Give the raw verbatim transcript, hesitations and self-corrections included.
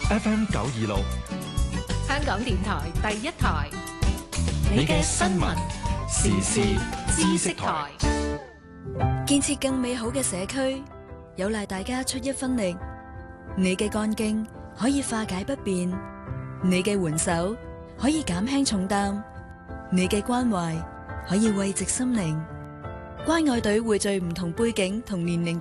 F M 九二六， 香港電台第一台， 你嘅新聞時事知識台。 建設更美好嘅社區，有賴大家出一分力。你嘅幹勁可以化解不便，你嘅援手可以減輕重擔，你嘅關懷可以慰藉心靈。關愛隊匯聚唔同背景同年齡